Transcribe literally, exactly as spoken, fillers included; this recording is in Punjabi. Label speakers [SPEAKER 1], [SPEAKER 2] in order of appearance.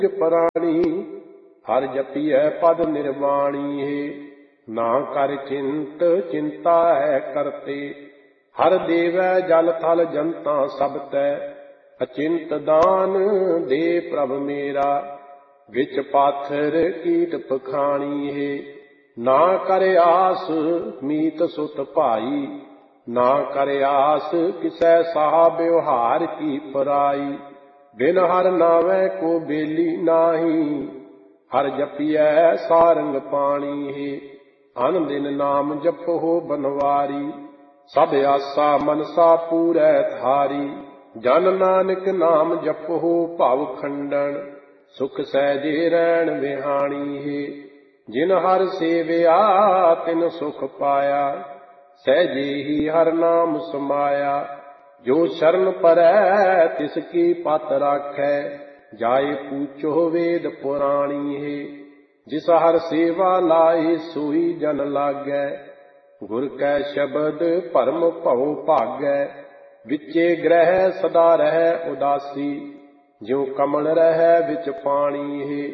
[SPEAKER 1] ਪ੍ਰਾਣੀ ਹਰ ਜਪੀਐ ਪਦ ਨਿਰਵਾਣੀ ਹੈ। ਨਾ ਕਰ ਚਿੰਤ ਚਿੰਤਾ ਹੈ ਕਰਤੇ, ਹਰ ਦੇਵੈ ਜਲ ਥਲ ਜਨਤਾ ਸਭ ਤੈ। ਅਚਿੰਤ ਦਾਨ ਦੇ ਪ੍ਰਭ ਮੇਰਾ, ਵਿੱਚ ਪਾਥਰ ਕੀਟ ਪਖਾਣੀ ਹੈ। ਨਾ ਕਰ ਆਸ ਮੀਤ ਸੁਤ ਭਾਈ, ਨਾ ਕਰ ਆਸ ਕਿਸੈ ਸਾਹ ਬਿਵਹਾਰ ਕੀ ਪਰਾਈ। ਬਿਨ ਹਰ ਨਾਵੈ ਕੋ ਬੇਲੀ ਨਾਹੀ, ਹਰ ਜਪੀਐ ਸਾਰੰਗ ਪਾਣੀ ਹੈ। ਅਨ ਦਿਨ ਨਾਮ ਜਪੋ ਬਨਵਾਰੀ, ਸਭ ਆਸਾ ਮਨਸਾ ਪੂਰੈ ਥਾਰੀ। ਜਨ ਨਾਨਕ ਨਾਮ ਜਪੋ ਭਵ ਖੰਡਨ, ਸੁਖ ਸਹਿਜੇ ਰਹਿਣ ਵਿਹਾਣੀ ਹੈ। ਜਿਨ ਹਰ ਸੇਵਿਆ ਤਿਨ ਸੁਖ ਪਾਇਆ, ਸਹਿਜੇ ਹੀ ਹਰ ਨਾਮ ਸਮਾਇਆ। ਜੋ ਸ਼ਰਨ ਪਰੈ ਤਿਸ ਕੀ ਪਤ ਰਾਖੈ, ਜਾਏ ਪੂਛੋ ਵੇਦ ਪੁਰਾਣੀ ਹੈ। ਜਿਸ ਹਰ ਸੇਵਾ ਲਾਏ ਸੋਈ ਜਨ ਲਾਗੈ, ਗੁਰ ਕੈ ਸ਼ਬਦ ਭਰਮ ਭਉ ਭਾਗੈ। ਵਿਚੇ ਗ੍ਰਹਿ ਸਦਾ ਰਹਿ ਉਦਾਸੀ, ਜਿਉ ਕਮਲ ਰਹਿ ਵਿੱਚ ਪਾਣੀ ਹੈ।